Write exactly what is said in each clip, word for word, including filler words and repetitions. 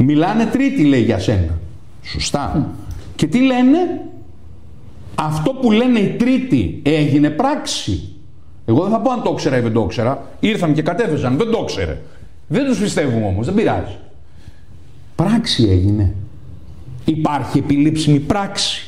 Μιλάνε τρίτη, λέει, για σένα. Σωστά. Mm. Και τι λένε? Αυτό που λένε οι τρίτοι έγινε πράξη. Εγώ δεν θα πω αν το ήξερα ή δεν το ήξερα. Ήρθαν και κατέφεσαν, δεν το ήξερε. Δεν τους πιστεύουμε όμως, δεν πειράζει. Πράξη έγινε. Υπάρχει επιλήψιμη πράξη?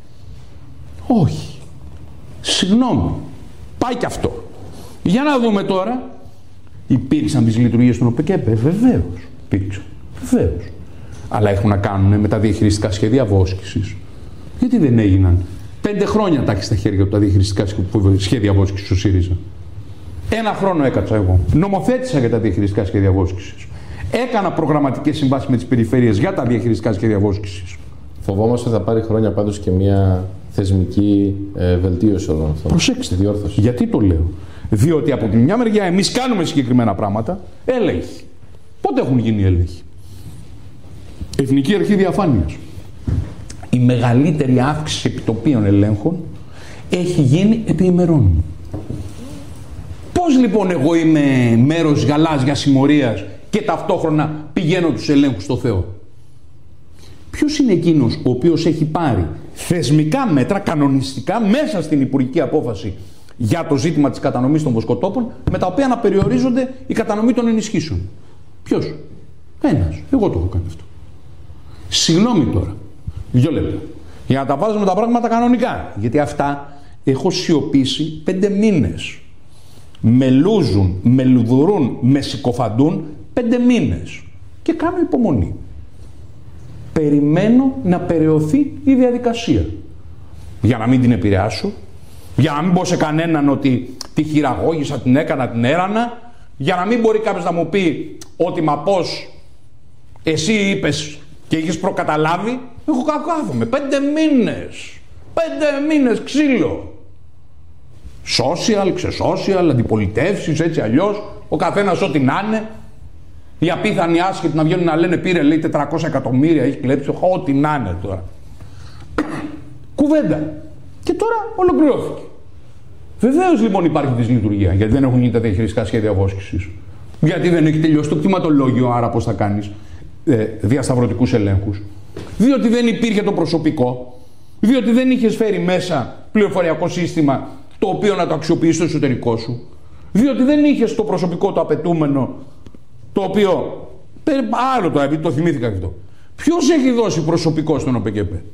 Όχι. Συγγνώμη. Πάει και αυτό. Για να δούμε τώρα. Υπήρξαν τις λειτουργίες των ΟΠΕΚΕΠΕ? Βεβαίως υπήρξαν. Βεβαίως. Αλλά έχουν να κάνουν με τα διαχειριστικά σχέδια βόσκησης. Γιατί δεν έγιναν? Πέντε χρόνια τα έχει στα χέρια του τα διαχειριστικά σχέδια βόσκησης ο ΣΥΡΙΖΑ. Ένα χρόνο έκατσα εγώ. Νομοθέτησα για τα διαχειριστικά σχέδια βόσκησης. Έκανα προγραμματικές συμβάσεις με τις περιφέρειες για τα διαχειριστικά σχέδια βόσκησης. Φοβόμαστε ότι θα πάρει χρόνια πάντως και μια θεσμική ε, βελτίωση όλων αυτών. Προσέξτε. Διόρθωση. Γιατί το λέω? Διότι από τη μια μεριά εμείς κάνουμε συγκεκριμένα πράγματα, έλεγχοι. Πότε έχουν γίνει έλεγχοι? Εθνική Αρχή Διαφάνειας. Η μεγαλύτερη αύξηση επιτοπίων ελέγχων έχει γίνει επί ημερών. Πώς λοιπόν εγώ είμαι μέρος γαλάζιας συμμορίας και ταυτόχρονα πηγαίνω τους ελέγχους στο Θεό? Ποιος είναι εκείνος ο οποίος έχει πάρει θεσμικά μέτρα, κανονιστικά, μέσα στην υπουργική απόφαση για το ζήτημα της κατανομής των βοσκοτόπων, με τα οποία να περιορίζονται η κατανομή των ενισχύσεων? Ποιος? Ένας. Εγώ το έχω κάνει αυτό. Συγγνώμη τώρα. Δύο λεπτά. Για να τα βάζουμε τα πράγματα κανονικά. Γιατί αυτά έχω σιωπήσει πέντε μήνες. Με λούζουν, με λουδουρούν, με συκοφαντούν πέντε μήνες. Και κάνω υπομονή. Περιμένω να περαιωθεί η διαδικασία. Για να μην την επηρεάσω. Για να μην πω σε κανέναν ότι τη χειραγώγησα, την έκανα, την έρανα. Για να μην μπορεί κάποιος να μου πει ότι μα πώς εσύ είπες και έχεις προκαταλάβει. Εγώ κάθομαι πέντε μήνες. Πέντε μήνες ξύλο. Social, ξεσocial, αντιπολιτεύσεις, έτσι αλλιώς. Ο καθένας ό,τι να είναι. Οι απίθανοι άσχετοι να βγαίνουν να λένε πήρε, λέει, τετρακόσια εκατομμύρια, έχει κλέψει. Ό,τι να είναι τώρα. Κουβέντα. Και τώρα ολοκληρώθηκε. Βεβαίως λοιπόν υπάρχει δυσλειτουργία. Γιατί δεν έχουν γίνει τα διαχειριστικά σχέδια βόσκησης. Γιατί δεν έχει τελειώσει το κτηματολόγιο, άρα πώς θα κάνεις ε, διασταυρωτικούς ελέγχους. Διότι δεν υπήρχε το προσωπικό. Διότι δεν είχες φέρει μέσα πληροφοριακό σύστημα το οποίο να το αξιοποιήσει στο εσωτερικό σου. Διότι δεν είχες το προσωπικό το απαιτούμενο, το οποίο. Άλλο το, το θυμήθηκα και αυτό. Ποιος έχει δώσει προσωπικό στον ΟΠΕΚΕΠΕ?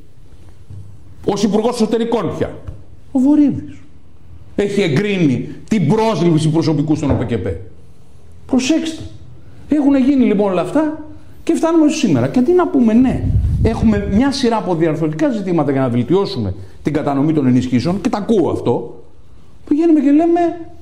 Ως Υπουργός Εσωτερικών πια. Ο Βορύδης. Έχει εγκρίνει την πρόσληψη προσωπικού στον ΟΠΕΚΕΠΕ. Προσέξτε. Έχουν γίνει λοιπόν όλα αυτά και φτάνουμε σήμερα. Και τι να πούμε, ναι. Έχουμε μια σειρά από διαρθρωτικά ζητήματα για να βελτιώσουμε την κατανομή των ενισχύσεων και τα ακούω αυτό. Πηγαίνουμε και λέμε.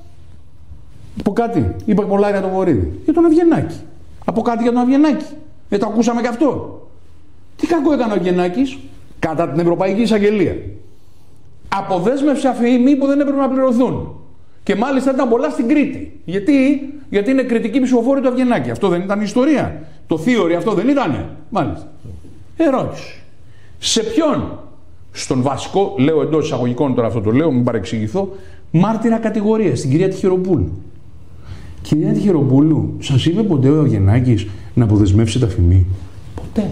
Από κάτι. Είπα πολλά για τον Βορύδη. Για τον Αβγενάκη. Από κάτι για τον Αβγενάκη. Δεν το ακούσαμε και αυτό. Τι κακό έκανε ο Αβγενάκης? Κατά την Ευρωπαϊκή Εισαγγελία αποδέσμευσε αφημί που δεν έπρεπε να πληρωθούν. Και μάλιστα ήταν πολλά στην Κρήτη. Γιατί, Γιατί είναι κριτική ψηφοφόρη του Αβγενάκη. Αυτό δεν ήταν η ιστορία? Το theory αυτό δεν ήτανε? Μάλιστα. Ερώτηση. Σε ποιον? Στον βασικό, λέω εντός εισαγωγικών τώρα αυτό το λέω, μην παρεξηγηθώ, μάρτυρα κατηγορία, στην κυρία Τυχεροπούλου. Κυρία Τυχεροπούλου, σας είπε ποτέ ο Αβγενάκης να αποδεσμεύσει τα αφημί? Ποτέ.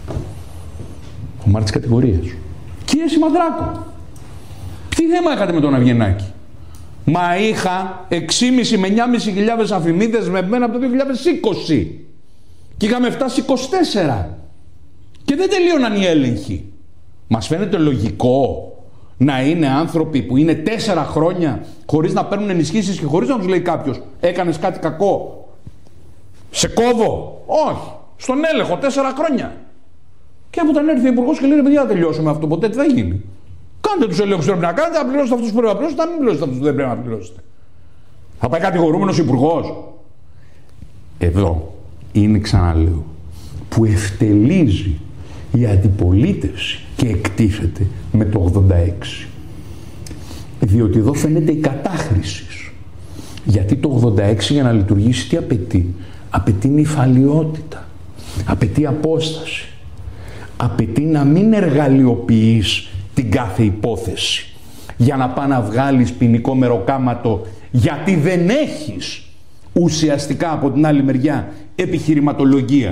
Ο μάρτυρας κατηγορίας. Κύριε Σιμαδράκο, τι θέμα είχατε με τον Αβγενάκη? Μα είχα έξι χιλιάδες πεντακόσιες με εννιά χιλιάδες πεντακόσιες αφημί δεσμευμένα από το δύο χιλιάδες είκοσι και είχαμε φτάσει είκοσι τέσσερα και δεν τελείωναν οι έλεγχοι. Μας φαίνεται λογικό να είναι άνθρωποι που είναι τέσσερα χρόνια χωρίς να παίρνουν ενισχύσεις και χωρίς να τους λέει κάποιος έκανες κάτι κακό, σε κόβω? Όχι. Στον έλεγχο τέσσερα χρόνια. Και όταν έρθει ο υπουργός και λέει: παιδιά, θα τελειώσουμε αυτό, ποτέ τι θα γίνει? Κάντε τους ελέγχους που πρέπει να κάνετε, θα πληρώσετε αυτούς που πρέπει να πληρώσετε, θα μην πληρώσετε αυτούς που δεν πρέπει να πληρώσετε. Θα πάει κατηγορούμενος υπουργός? Εδώ είναι, ξαναλέω, που ευτελίζει η αντιπολίτευση και εκτίθεται με το ογδόντα έξι. Διότι εδώ φαίνεται η κατάχρηση. Γιατί το ογδόντα έξι για να λειτουργήσει τι απαιτεί? Απαιτεί νυφαλιότητα, απαιτεί απόσταση, απαιτεί να μην εργαλειοποιείς την κάθε υπόθεση για να πάει να βγάλεις ποινικό μεροκάματο, γιατί δεν έχεις ουσιαστικά από την άλλη μεριά επιχειρηματολογία.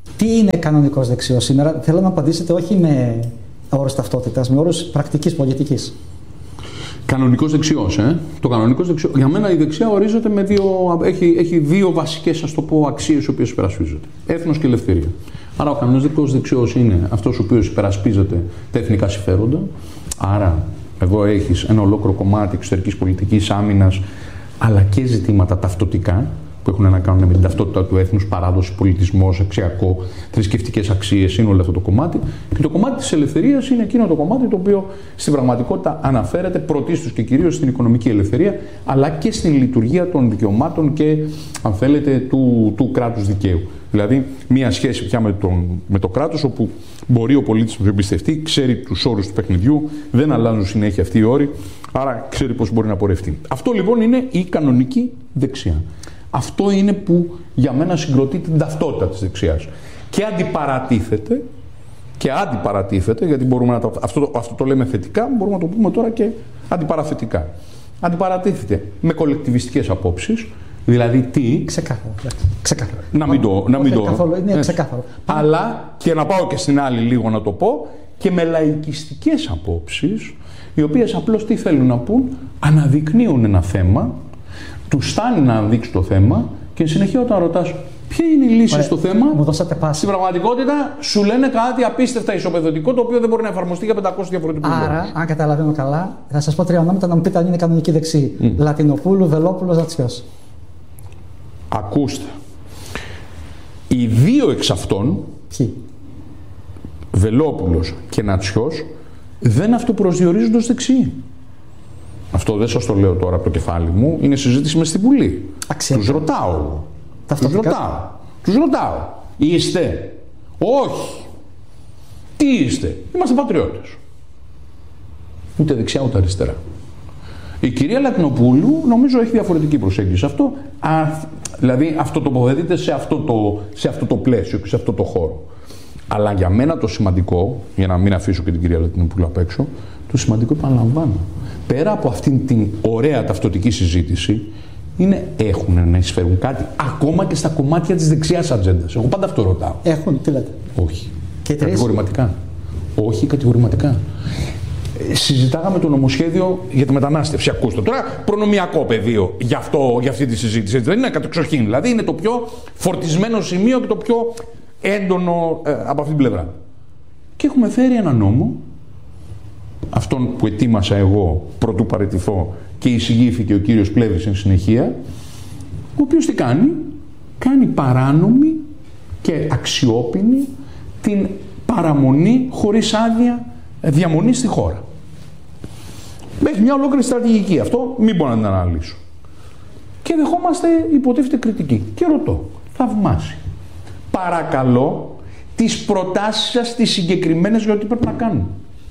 Τι είναι κανονικός δεξιός σήμερα? Θέλω να απαντήσετε όχι με όρους ταυτότητας, με όρους πρακτικής πολιτικής. Κανονικός δεξιός, ε. Το κανονικός δεξιός. Για μένα η δεξιά ορίζεται με δύο, έχει, έχει δύο βασικές, ας το πω, αξίες οι οποίες υπερασπίζονται. Έθνος και ελευθερία. Άρα ο κανονικός δεξιός είναι αυτός ο οποίος υπερασπίζεται τα εθνικά συμφέροντα. Άρα εδώ έχεις ένα ολόκληρο κομμάτι εξωτερικής πολιτικής, άμυνας, αλλά και ζητήματα ταυτοτικά που έχουν να κάνουν με την ταυτότητα του έθνους, παράδοση, πολιτισμός, αξιακό, θρησκευτικές αξίες, είναι όλο αυτό το κομμάτι. Και το κομμάτι της ελευθερίας είναι εκείνο το κομμάτι το οποίο στην πραγματικότητα αναφέρεται πρωτίστως και κυρίως στην οικονομική ελευθερία, αλλά και στην λειτουργία των δικαιωμάτων και, αν θέλετε, του, του κράτους δικαίου. Δηλαδή, μία σχέση πια με, τον, με το κράτος, όπου μπορεί ο πολίτης να το εμπιστευτεί, ξέρει τους όρους του παιχνιδιού, δεν αλλάζουν συνέχεια αυτοί οι όροι, άρα ξέρει πώς μπορεί να πορευτεί. Αυτό λοιπόν είναι η κανονική δεξιά. Αυτό είναι που για μένα συγκροτεί την ταυτότητα της δεξιάς. Και αντιπαρατίθεται, και αντιπαρατίθεται, γιατί μπορούμε να το, αυτό, αυτό το λέμε θετικά, μπορούμε να το πούμε τώρα και αντιπαραθετικά. Αντιπαρατίθεται με κολεκτιβιστικές απόψεις, δηλαδή τι... Ξεκάθαρο. Ξεκάθαρο. Να μην το... Να μην το καθόλου, είναι ξεκάθαρο. Αλλά, και να πάω και στην άλλη λίγο να το πω, και με λαϊκιστικές απόψεις, οι οποίες απλώς τι θέλουν να πούν, αναδεικνύουν ένα θέμα, τους φτάνει να δείξει το θέμα και συνεχεία όταν ρωτάς ποια είναι η λύση Ωραία. στο θέμα, μου δώσατε πάση. Στην πραγματικότητα σου λένε κάτι απίστευτα ισοπεδωτικό το οποίο δεν μπορεί να εφαρμοστεί για πεντακόσιους διαφορετικούς λόγους. Άρα, αν καταλαβαίνω καλά, θα σας πω τρία ονόματα να μου πείτε αν είναι κανονική δεξί. Mm. Λατινοπούλου, Βελόπουλος, Νατσιός. Ακούστε. Οι δύο εξ αυτών, Ποιοι? Βελόπουλος και Νατσιός, δεν αυτοπροσδιορίζονται ως δεξιοί. Αυτό δεν σας το λέω τώρα από το κεφάλι μου, είναι συζήτηση μες στην Βουλή. Τους ρωτάω. Τους ρωτάω. Τους ρωτάω. Είστε? Όχι. Τι είστε? Είμαστε πατριώτες. Ούτε δεξιά ούτε αριστερά. Η κυρία Λατινοπούλου νομίζω έχει διαφορετική προσέγγιση σε αυτό. Α, δηλαδή αυτό τοποθετείται σε αυτό το, σε αυτό το πλαίσιο και σε αυτό το χώρο. Αλλά για μένα το σημαντικό, για να μην αφήσω και την κυρία Λατινοπούλου απ' έξω, το σημαντικό επαναλαμβάνω. Πέρα από αυτήν την ωραία ταυτοτική συζήτηση, είναι, έχουν να εισφέρουν κάτι ακόμα και στα κομμάτια της δεξιάς ατζέντας. Εγώ πάντα αυτό ρωτάω. Έχουν, τι λέτε? Όχι. Και κατηγορηματικά. Όχι κατηγορηματικά. Ε, συζητάγαμε το νομοσχέδιο για τη μετανάστευση. Ακούστε τώρα, προνομιακό πεδίο για, αυτό, για αυτή τη συζήτηση. Δεν είναι κατεξοχήν. Δηλαδή είναι το πιο φορτισμένο σημείο και το πιο έντονο ε, από αυτή την πλευρά. Και έχουμε φέρει ένα νόμο, αυτόν που ετοίμασα εγώ πρωτού παραιτηθώ και εισηγήθηκε ο κύριος Πλεύρης εν συνεχεία, ο οποίος τι κάνει? Κάνει παράνομη και αξιόπινη την παραμονή χωρίς άδεια διαμονή στη χώρα. Έχει μια ολόκληρη στρατηγική. Αυτό μην μπορώ να την αναλύσω. Και δεχόμαστε υποτίθεται κριτική. Και ρωτώ, θαυμάσι. Παρακαλώ τις προτάσεις σας τις συγκεκριμένες για ό,τι πρέπει να κάνουμε.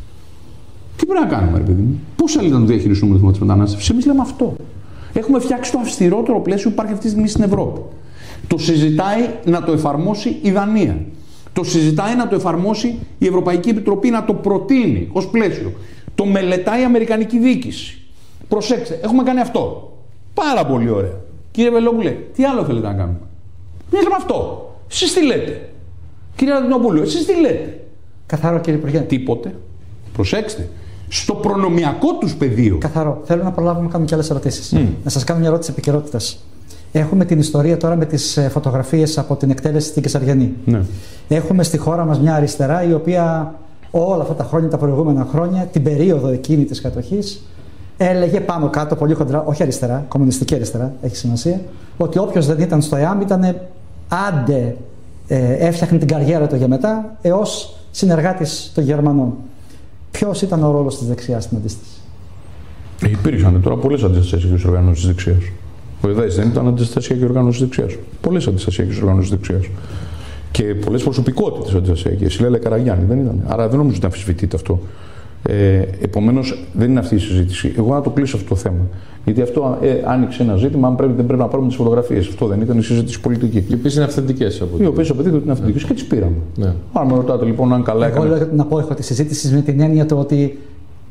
Τι πρέπει να κάνουμε, ρε παιδί μου? Πώς άλλοι να το διαχειριστούμε το θέμα της μετανάστευσης? Εμείς λέμε αυτό. Έχουμε φτιάξει το αυστηρότερο πλαίσιο που υπάρχει αυτή τη στιγμή στην Ευρώπη. Το συζητάει να το εφαρμόσει η Δανία. Το συζητάει να το εφαρμόσει η Ευρωπαϊκή Επιτροπή, να το προτείνει ως πλαίσιο. Το μελετάει η Αμερικανική διοίκηση. Προσέξτε, έχουμε κάνει αυτό. Πάρα πολύ ωραία. Κύριε Βελόπουλε, τι άλλο θέλετε να κάνουμε? Εμείς λέμε αυτό. Εσείς τι λέτε? Κύριε Λατινοπούλου, εσείς τι λέτε? Καθαρό, κύριε Υπουργέ. Τίποτε. Προσέξτε. Στο προνομιακό τους πεδίο. Καθαρό. Θέλω να προλάβουμε να κάνουμε και άλλες ερωτήσεις. Mm. Να σας κάνω μια ερώτηση επικαιρότητας. Έχουμε την ιστορία τώρα με τις φωτογραφίες από την εκτέλεση στην Κεσαριανή. Ναι. Έχουμε στη χώρα μας μια αριστερά η οποία όλα αυτά τα χρόνια, τα προηγούμενα χρόνια, την περίοδο εκείνη της κατοχής, έλεγε πάνω κάτω, πολύ χοντρά, όχι αριστερά, κομμουνιστική αριστερά, έχει σημασία, ότι όποιος δεν ήταν στο ΕΑΜ ήταν άντε ε, έφτιαχνε την καριέρα του για μετά, έως συνεργάτης των Γερμανών. Ποιος ήταν ο ρόλος της δεξιάς στην αντίσταση? Ε, υπήρχαν τώρα πολλές αντιστασιακές οργανώσεις της δεξιάς. Ο ΕΔΑΙΣ δεν ήταν αντιστασιακή οργάνωση της δεξιάς. Πολλές αντιστασιακές οργανώσεις της δεξιάς. Και πολλές προσωπικότητες αντιστασιακές. Η Λέλα Καραγιάννη δεν ήταν. Άρα δεν νομίζω ότι αμφισβητείται αυτό. Ε, Επομένως, δεν είναι αυτή η συζήτηση. Εγώ να το κλείσω αυτό το θέμα. Γιατί αυτό ε, άνοιξε ένα ζήτημα, αν πρέπει, δεν πρέπει να πάρουμε τις φωτογραφίες. Αυτό δεν ήταν η συζήτηση πολιτική. Οι οποίες είναι αυθεντικές. Οι οποίες απαιτείται ότι είναι αυθεντικές και τις πήραμε. Ναι. Αν με ρωτάτε λοιπόν αν καλά έκανε. Εγώ λέω να πω έχω τη συζήτηση με την έννοια του ότι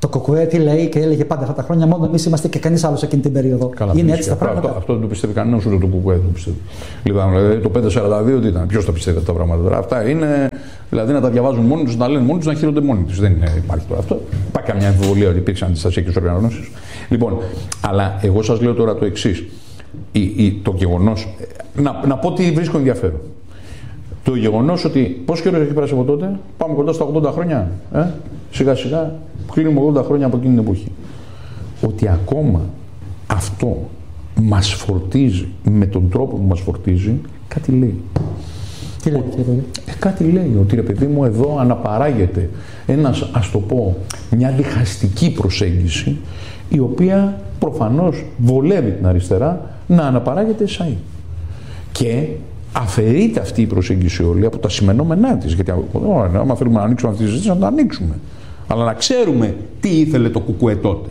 Το Κουκουέ τι λέει και έλεγε πάντα αυτά τα χρόνια, μόνο εμείς είμαστε και κανείς άλλος εκείνη την περίοδο. Καλά, είναι έτσι τα πράγματα. Αυτό, αυτό δεν το πιστεύει κανένας, ούτε το Κουκουέ δεν το πιστεύει. Λοιπόν, δηλαδή το πέντε σαράντα δύο τι ήταν, ποιος το πιστεύει αυτά τα πράγματα τώρα. Αυτά είναι, δηλαδή να τα διαβάζουν μόνοι τους, να τα λένε μόνοι τους, να χαίρονται μόνοι τους. Δεν είναι, υπάρχει τώρα αυτό. Υπάρχει καμιά αμφιβολία ότι υπήρξαν αντιστασιακές οργανώσεις. Λοιπόν, αλλά εγώ σας λέω τώρα το εξής. Το γεγονός, να, να πω τι βρίσκω ενδιαφέρον. Το γεγονός ότι πόσο καιρό έχει περάσει από τότε, πάμε κοντά στα ογδόντα χρόνια. Ε? Σιγά σιγά κλείνουμε ογδόντα χρόνια από εκείνη την εποχή. Ότι ακόμα αυτό μας φορτίζει με τον τρόπο που μας φορτίζει, κάτι λέει. Τι λέει, ο, ε, κάτι λέει ότι ρε παιδί μου εδώ αναπαράγεται ένας, ας το πω, μια διχαστική προσέγγιση η οποία προφανώς βολεύει την αριστερά να αναπαράγεται εσάι. Και αφαιρείται αυτή η προσέγγιση όλη από τα σημενόμενά της. Γιατί άμα θέλουμε να ανοίξουμε αυτή τη συζήτηση, να το ανοίξουμε. Αλλά να ξέρουμε τι ήθελε το Κουκουέ τότε.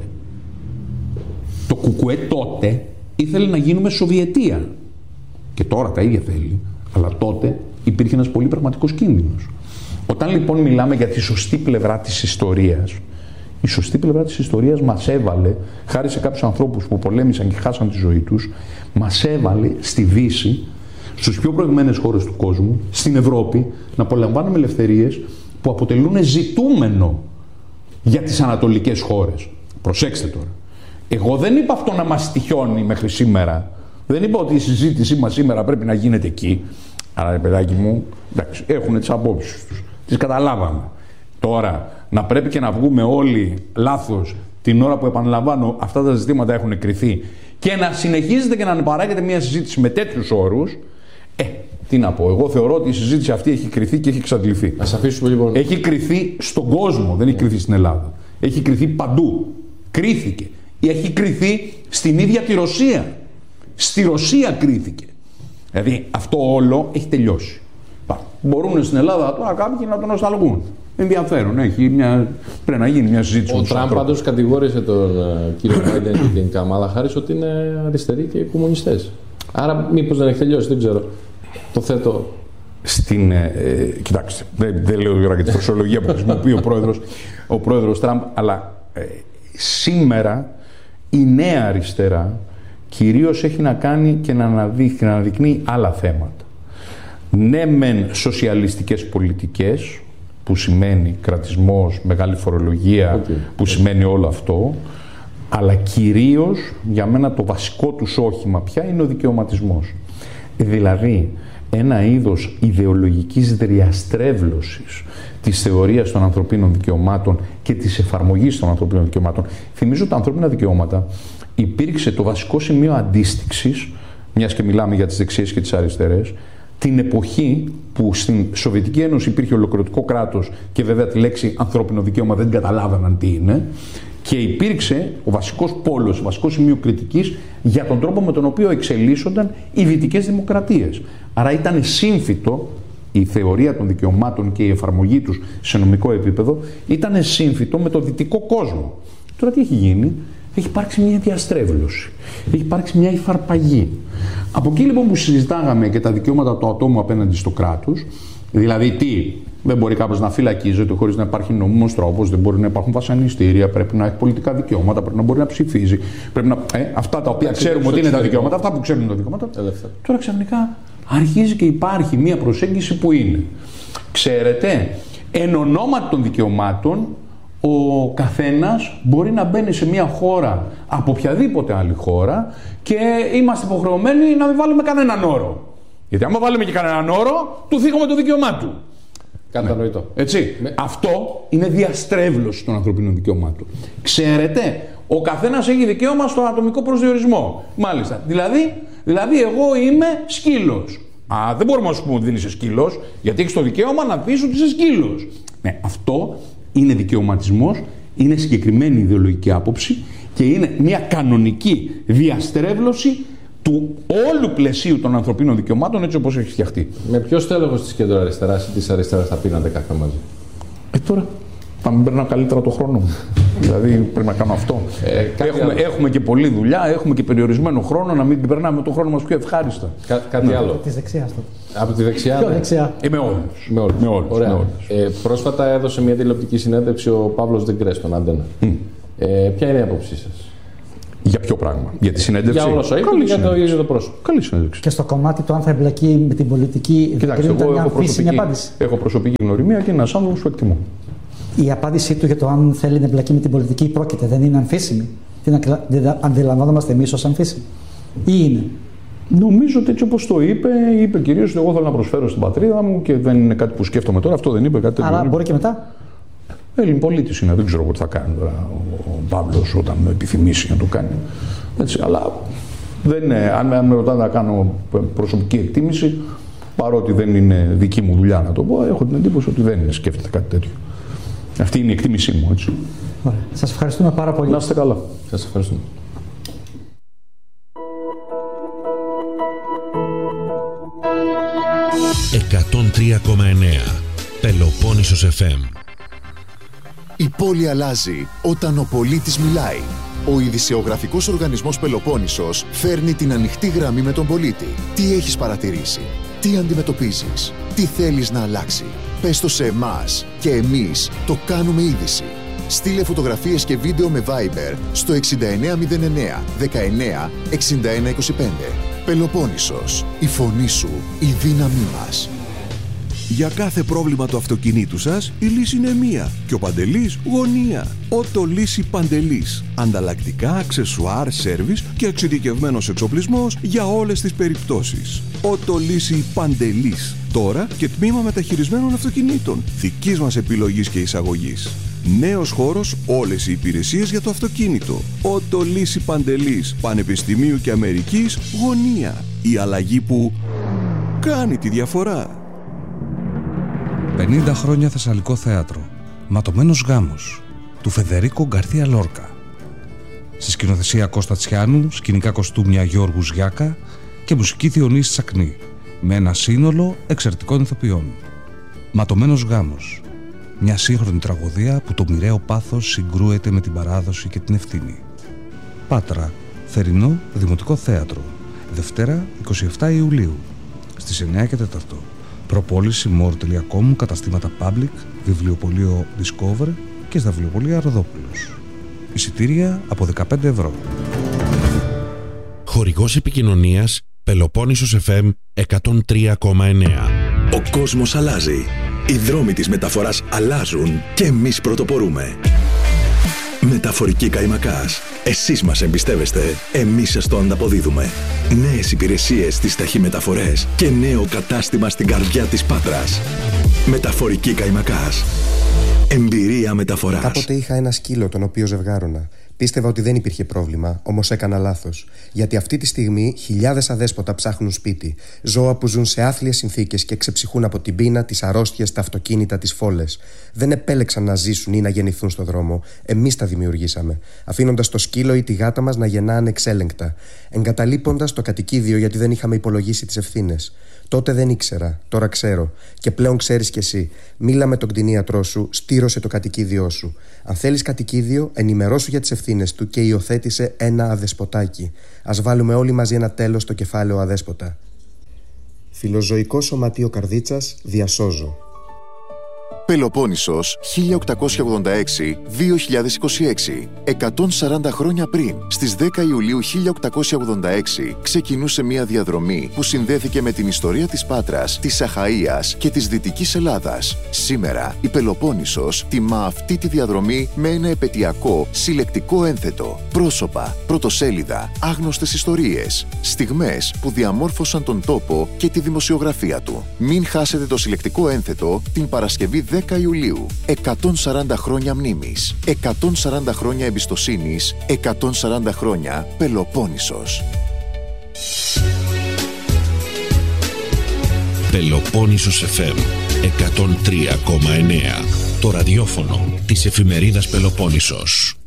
Το Κουκουέ τότε ήθελε να γίνουμε Σοβιετία. Και τώρα τα ίδια θέλει. Αλλά τότε υπήρχε ένας πολύ πραγματικός κίνδυνος. Όταν λοιπόν μιλάμε για τη σωστή πλευρά της ιστορίας, η σωστή πλευρά της ιστορίας μας έβαλε, χάρη σε κάποιους ανθρώπους που πολέμησαν και χάσαν τη ζωή τους, μας έβαλε στη Δύση, στους πιο προηγμένες χώρες του κόσμου, στην Ευρώπη, να απολαμβάνουμε ελευθερίες που αποτελούν ζητούμενο για τις ανατολικές χώρες. Προσέξτε τώρα. Εγώ δεν είπα αυτό να μας τυχιώνει μέχρι σήμερα. Δεν είπα ότι η συζήτησή μας σήμερα πρέπει να γίνεται εκεί. Αλλά, παιδάκι μου, εντάξει, έχουν τις απόψεις τους. Τις καταλάβαμε. Τώρα, να πρέπει και να βγούμε όλοι λάθος την ώρα που, επαναλαμβάνω, αυτά τα ζητήματα έχουν κριθεί και να συνεχίζετε και να αναπαράγετε μια συζήτηση με τέτοιους όρους, ε, τι να πω, εγώ θεωρώ ότι η συζήτηση αυτή έχει κριθεί και έχει εξαντληθεί. Ας αφήσουμε λοιπόν. Έχει κριθεί στον κόσμο, δεν έχει κριθεί στην Ελλάδα. Έχει κριθεί παντού. Κρίθηκε. Έχει κριθεί στην ίδια τη Ρωσία. Στη Ρωσία κρίθηκε. Δηλαδή αυτό όλο έχει τελειώσει. Μπορούν στην Ελλάδα τώρα κάποιοι να τον νοσταλγούν. Ενδιαφέρον, έχει μια... πρέπει να γίνει μια συζήτηση. Ο Τραμπ πάντως κατηγόρησε τον uh, κύριο Μπάιντεν και την Καμάλα Χάρις ότι είναι αριστεροί και κομμουνιστές. Άρα μήπως δεν έχει τελειώσει, δεν ξέρω. Το θέτω. Στην, ε, κοιτάξτε, δεν, δεν λέω τώρα για τη φροσολογία που χρησιμοποιεί ο πρόεδρος, ο πρόεδρος Τραμπ, αλλά ε, σήμερα η νέα αριστερά κυρίως έχει να κάνει και να αναδείχνει, να αναδεικνύει άλλα θέματα. Ναι μεν σοσιαλιστικές πολιτικές, που σημαίνει κρατισμός, μεγάλη φορολογία, okay. που σημαίνει όλο αυτό, αλλά κυρίως για μένα το βασικό τους όχημα πια είναι ο δικαιωματισμός. Δηλαδή ένα είδος ιδεολογικής διαστρέβλωσης της θεωρίας των ανθρωπίνων δικαιωμάτων και της εφαρμογής των ανθρωπίνων δικαιωμάτων. Θυμίζω τα ανθρώπινα δικαιώματα υπήρξε το βασικό σημείο αντίστοιξης, μιας και μιλάμε για τις δεξιές και τις αριστερές, την εποχή που στην Σοβιετική Ένωση υπήρχε ολοκληρωτικό κράτος και βέβαια τη λέξη ανθρώπινο δικαίωμα δεν καταλάβαιναν τι είναι, και υπήρξε ο βασικός πόλος, ο βασικό σημείο κριτικής για τον τρόπο με τον οποίο εξελίσσονταν οι δυτικές δημοκρατίες. Άρα ήταν σύμφυτο η θεωρία των δικαιωμάτων και η εφαρμογή τους σε νομικό επίπεδο, ήταν σύμφυτο με το δυτικό κόσμο. Τώρα τι έχει γίνει? Έχει υπάρξει μια διαστρέβλωση, έχει υπάρξει μια υφαρπαγή. Από εκεί λοιπόν που συζητάγαμε και τα δικαιώματα του ατόμου απέναντι στο κράτος, δηλαδή τι, δεν μπορεί κάποιος να φυλακίζεται χωρίς να υπάρχει νόμιμος τρόπος, δεν μπορεί να υπάρχουν βασανιστήρια, πρέπει να έχει πολιτικά δικαιώματα, πρέπει να μπορεί να ψηφίζει, πρέπει να, ε, αυτά τα οποία Άξι, ξέρουμε ότι είναι τα δικαιώματα, αυτά που ξέρουμε τα δικαιώματα. Ελεύθερα. Τώρα ξαφνικά αρχίζει και υπάρχει μια προσέγγιση που είναι, ξέρετε, εν ονόματι των δικαιωμάτων, ο καθένας μπορεί να μπαίνει σε μια χώρα από οποιαδήποτε άλλη χώρα και είμαστε υποχρεωμένοι να μην βάλουμε κανέναν όρο. Γιατί άμα βάλουμε και κανέναν όρο, του θίγουμε το δικαίωμά του. Κατανοητό. Ναι. Έτσι. Με... Αυτό είναι διαστρέβλωση των ανθρωπίνων δικαιωμάτων. Ξέρετε, ο καθένας έχει δικαίωμα στο ατομικό προσδιορισμό. Μάλιστα. Δηλαδή, δηλαδή εγώ είμαι σκύλος. Α, δεν μπορούμε να σου πούμε ότι δεν είσαι σκύλος, γιατί έχεις το δικαίωμα να πεις ότι είσαι σκύλος. Ναι, αυτό είναι δικαιωματισμός, είναι συγκεκριμένη ιδεολογική άποψη και είναι μια κανονική διαστρέβλωση του όλου πλαισίου των ανθρωπίνων δικαιωμάτων έτσι όπως έχει φτιαχτεί. Με ποιο στέλεχος της κεντροαριστεράς ή της αριστεράς θα πίνατε καφέ μαζί? Ε, τώρα θα μην περνάω καλύτερα το χρόνο μου. Δηλαδή πρέπει να κάνω αυτό. Ε, έχουμε, έχουμε και πολλή δουλειά, έχουμε και περιορισμένο χρόνο, να μην περνάμε τον χρόνο μας πιο ευχάριστα. Κα, κάτι ναι. άλλο. Από τη δεξιά αυτό. Από τη δεξιά. Πιο ναι. δεξιά. Είμαι όλος. Με όλους. Με όλους. Ωραία. Με όλους. Ε, πρόσφατα έδωσε μια τηλεοπτική συνέντευξη ο Παύλος Δεγκρές στον Αντένα. Mm. Ε, ποια είναι η άποψή σας? Για ποιο πράγμα? Για τη συνέντευξη? Για όλο αυτό ή για το ίδιο το πρόσωπο? Καλή συνέντευξη. Και στο κομμάτι του αν θα εμπλακεί με την πολιτική, κοιτάξτε, εγώ έχω προσωπική, απάντηση. έχω προσωπική γνωριμία και είναι ένας άνθρωπος που εκτιμώ. Η απάντησή του για το αν θέλει να εμπλακεί με την πολιτική πρόκειται, δεν είναι αμφίσιμη? Την αντιλαμβάνομαστε εμείς ως αμφίσιμη ή είναι? Νομίζω ότι έτσι όπως το είπε, είπε κυρίως ότι εγώ θέλω να προσφέρω στην πατρίδα μου και δεν είναι κάτι που σκέφτομαι τώρα. Αυτό δεν είπε κάτι τέτοιο. Άρα μπορεί και μετά. Έλλην πολίτης είναι, δεν ξέρω τι θα κάνει τώρα ο Παύλος όταν με επιθυμήσει να το κάνει. Έτσι, αλλά δεν είναι, αν, αν με ρωτάτε να κάνω προσωπική εκτίμηση, παρότι δεν είναι δική μου δουλειά να το πω, έχω την εντύπωση ότι δεν είναι, σκέφτεται κάτι τέτοιο. Αυτή είναι η εκτίμησή μου, έτσι. Ωραία. Σας ευχαριστούμε πάρα πολύ. Να είστε καλά. Σας ευχαριστούμε. εκατόν τρία κόμμα εννέα Πελοπόννησος εφ εμ. Η πόλη αλλάζει όταν ο πολίτης μιλάει. Ο ειδησεογραφικός οργανισμός Πελοπόννησος φέρνει την ανοιχτή γραμμή με τον πολίτη. Τι έχεις παρατηρήσει, τι αντιμετωπίζεις, τι θέλεις να αλλάξει. Πες το σε εμάς και εμείς το κάνουμε είδηση. Στείλε φωτογραφίες και βίντεο με Viber στο εξήντα εννέα μηδέν εννέα δεκαεννέα εξήντα ένα είκοσι πέντε. Πελοπόννησος, η φωνή σου, η δύναμή μας. Για κάθε πρόβλημα του αυτοκινήτου σας, η λύση είναι μία. Και ο Παντελής γωνία. Ότο Λύση Παντελής. Ανταλλακτικά, αξεσουάρ, σέρβις και εξειδικευμένος εξοπλισμός για όλες τις περιπτώσεις. Ότο Λύση Παντελής. Τώρα και τμήμα μεταχειρισμένων αυτοκινήτων. Δικής μας επιλογής και εισαγωγής. Νέος χώρος, όλες οι υπηρεσίες για το αυτοκίνητο. Ότο Λύση Παντελής. Πανεπιστημίου και Αμερικής γωνία. Η αλλαγή που κάνει τη διαφορά. πενήντα χρόνια Θεσσαλικό θέατρο. Ματωμένος γάμος του Φεδερίκο Γκαρθία Λόρκα. Στη σκηνοθεσία Κώστα Τσιάνου, σκηνικά κοστούμια Γιώργου Γιάκα και μουσική Διονύση Τσακνή, με ένα σύνολο εξαιρετικών ηθοποιών. Ματωμένος γάμος. Μια σύγχρονη τραγωδία που το μοιραίο πάθος συγκρούεται με την παράδοση και την ευθύνη. Πάτρα, Θερινό Δημοτικό Θέατρο. Δευτέρα εικοστή εβδόμη Ιουλίου στις εννέα και τέσσερα. Προπόληση more τελεία com, καταστήματα Public, βιβλιοπωλείο Discover και στα βιβλιοπωλεία Ροδόπουλος. Εισιτήρια από δεκαπέντε ευρώ. Χορηγός επικοινωνίας Πελοπόννησος εφ εμ εκατόν τρία κόμμα εννέα. Ο κόσμος αλλάζει. Οι δρόμοι της μεταφοράς αλλάζουν και εμείς πρωτοπορούμε. Μεταφορική Καϊμακάς. Εσείς μας εμπιστεύεστε, εμείς σας το ανταποδίδουμε. Νέες υπηρεσίες στις ταχυμεταφορές και νέο κατάστημα στην καρδιά της Πάτρας. Μεταφορική Καϊμακάς. Εμπειρία μεταφοράς. Κάποτε είχα ένα σκύλο τον οποίο ζευγάρωνα. Πίστευα ότι δεν υπήρχε πρόβλημα, όμως έκανα λάθος. Γιατί αυτή τη στιγμή χιλιάδες αδέσποτα ψάχνουν σπίτι. Ζώα που ζουν σε άθλιες συνθήκες και ξεψυχούν από την πείνα, τις αρρώστιες, τα αυτοκίνητα, τις φόλες. Δεν επέλεξαν να ζήσουν ή να γεννηθούν στον δρόμο. Εμείς τα δημιουργήσαμε. Αφήνοντας το σκύλο ή τη γάτα μας να γεννά ανεξέλεγκτα. Εγκαταλείποντας το κατοικίδιο γιατί δεν είχαμε υπολογίσει τις ευθύνες. Τότε δεν ήξερα, τώρα ξέρω. Και πλέον ξέρεις κι εσύ. Μίλα με τον κτηνίατρό σου, στήρωσε το κατοικίδιό σου. Αν θέλεις κατοικίδιο, ενημερώσου για τις ευθύνες του και υιοθέτησε ένα αδεσποτάκι. Ας βάλουμε όλοι μαζί ένα τέλος στο κεφάλαιο αδέσποτα. Φιλοζωικό Σωματείο Καρδίτσας, διασώζω. Πελοπόννησος χίλια οκτακόσια ογδόντα έξι με δύο χιλιάδες είκοσι έξι. εκατόν σαράντα χρόνια πριν, στις δέκα Ιουλίου χίλια οκτακόσια ογδόντα έξι, ξεκινούσε μια διαδρομή που συνδέθηκε με την ιστορία της Πάτρας, της Αχαΐας και της Δυτικής Ελλάδας. Σήμερα, η Πελοπόννησος τιμά αυτή τη διαδρομή με ένα επετειακό συλλεκτικό ένθετο. Πρόσωπα, πρωτοσέλιδα, άγνωστες ιστορίες, στιγμές που διαμόρφωσαν τον τόπο και τη δημοσιογραφία του. Μην χάσετε το συλλεκτικό ένθετο την Παρασκευή δέκα Ιουλίου. εκατόν σαράντα χρόνια μνήμης, εκατόν σαράντα χρόνια εμπιστοσύνης, εκατόν σαράντα χρόνια Πελοπόννησος. Πελοπόννησος εφ εμ εκατόν τρία κόμμα εννέα. Το ραδιόφωνο της εφημερίδας Πελοπόννησος.